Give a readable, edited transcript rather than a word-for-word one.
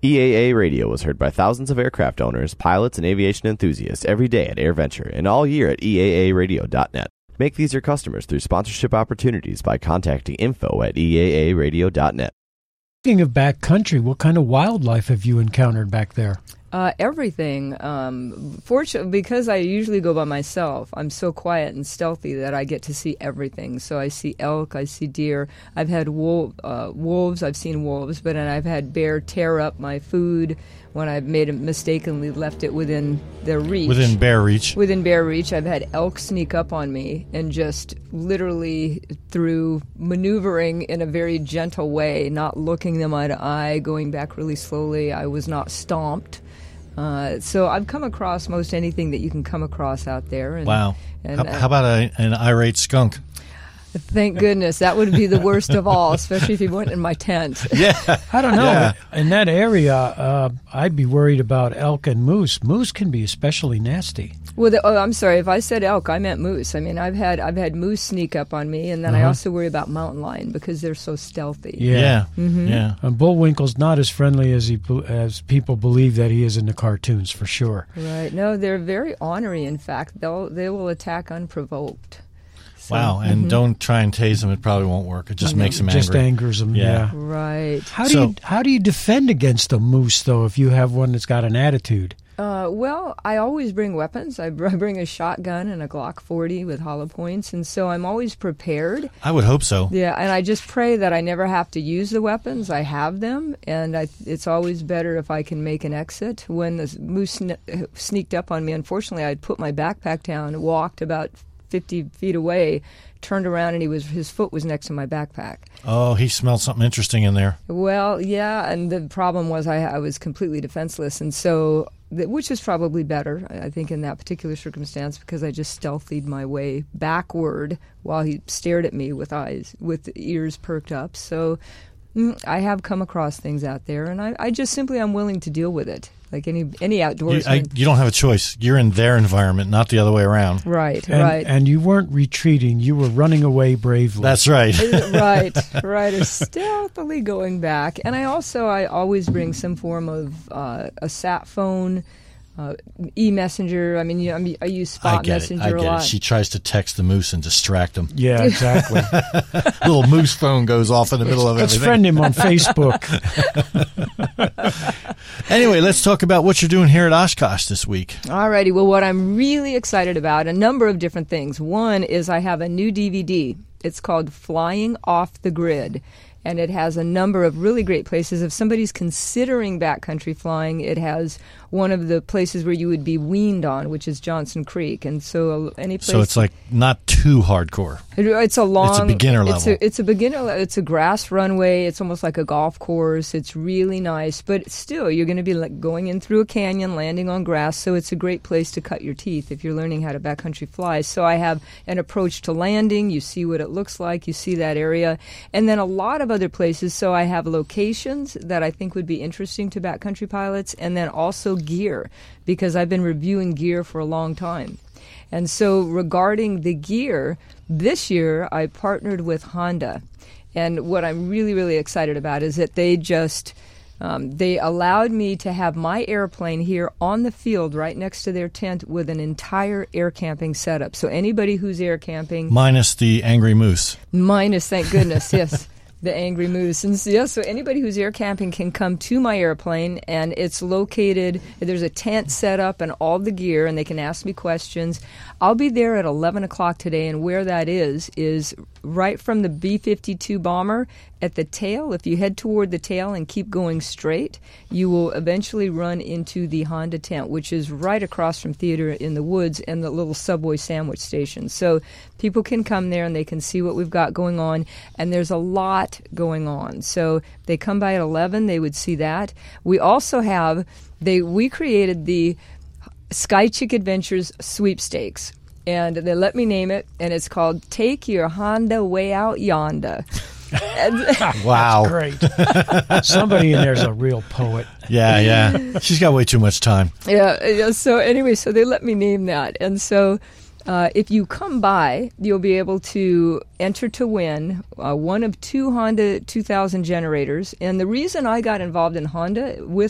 EAA Radio was heard by thousands of aircraft owners, pilots, and aviation enthusiasts every day at AirVenture and all year at EAAradio.net. Make these your customers through sponsorship opportunities by contacting info@EAAradio.net. Speaking of backcountry, what kind of wildlife have you encountered back there? Everything. Fortunately, because I usually go by myself, I'm so quiet and stealthy that I get to see everything. So I see elk, I see deer. I've had wolves. I've seen wolves, but then I've had bear tear up my food when I've mistakenly left it within their reach. Within bear reach. Within bear reach. I've had elk sneak up on me and just literally through maneuvering in a very gentle way, not looking them eye to eye, going back really slowly, I was not stomped. So I've come across most anything that you can come across out there. And, wow. And, how about an irate skunk? Thank goodness. That would be the worst of all, especially if you went in my tent. Yeah. I don't know. Yeah. In that area, I'd be worried about elk and moose. Moose can be especially nasty. Well, I'm sorry. If I said elk, I meant moose. I mean, I've had moose sneak up on me, and then I also worry about mountain lion because they're so stealthy. Yeah. Mm-hmm. Yeah. And Bullwinkle's not as friendly as people believe that he is in the cartoons, for sure. Right. No, they're very ornery. In fact, they will attack unprovoked. So, wow. And don't try and tase them. It probably won't work. It just makes them angry. Just angers them. Yeah. Right. How do you defend against a moose though if you have one that's got an attitude? Well, I always bring weapons. I bring a shotgun and a Glock 40 with hollow points, and so I'm always prepared. I would hope so. Yeah, and I just pray that I never have to use the weapons. I have them, and it's always better if I can make an exit. When the moose sneaked up on me, unfortunately, I'd put my backpack down, walked about 50 feet away, turned around, and his foot was next to my backpack. Oh, he smelled something interesting in there. Well, yeah, and the problem was I was completely defenseless, and so, which is probably better, I think, in that particular circumstance, because I just stealthied my way backward while he stared at me with ears perked up. So I have come across things out there, and I just simply I'm willing to deal with it. Like any outdoorsman. You don't have a choice. You're in their environment, not the other way around. Right, right. And you weren't retreating. You were running away bravely. That's right. Right. Stealthily going back. And I always bring some form of a sat phone, e-messenger. I mean, I use Spot Messenger a lot. She tries to text the moose and distract him. Yeah, exactly. Little moose phone goes off in the middle of everything. Let's friend him on Facebook. Anyway, let's talk about what you're doing here at Oshkosh this week. All righty. Well, what I'm really excited about, a number of different things. One is I have a new DVD. It's called Flying Off the Grid. And it has a number of really great places. If somebody's considering backcountry flying, it has one of the places where you would be weaned on, which is Johnson Creek. And so any place... So it's like not too hardcore. It's a beginner level. It's a beginner. It's a grass runway. It's almost like a golf course. It's really nice. But still, you're going to be like going in through a canyon, landing on grass. So it's a great place to cut your teeth if you're learning how to backcountry fly. So I have an approach to landing. You see what it looks like. You see that area. And then a lot of other places. So I have locations that I think would be interesting to backcountry pilots, and then also gear, because I've been reviewing gear for a long time. And so regarding the gear, this year I partnered with Honda. And what I'm really, really excited about is that they just... they allowed me to have my airplane here on the field right next to their tent with an entire air camping setup. So anybody who's air camping... Minus the angry moose. Thank goodness, yes. The angry moose. And so anybody who's air camping can come to my airplane, and it's located, there's a tent set up and all the gear, and they can ask me questions. I'll be there at 11 o'clock today, and where that is right from the B-52 bomber at the tail. If you head toward the tail and keep going straight, you will eventually run into the Honda tent, which is right across from Theater in the Woods and the little Subway sandwich station. So people can come there and they can see what we've got going on, and there's a lot going on. So they come by at 11, they would see that. We also have, we created the Sky Chick Adventures sweepstakes, and they let me name it, and it's called Take Your Honda Way Out Yonda. Wow. That's great. Somebody in there's a real poet. Yeah. She's got way too much time. Yeah. So anyway, so they let me name that. And so if you come by, you'll be able to enter to win one of two Honda 2000 generators. And the reason I got involved in Honda,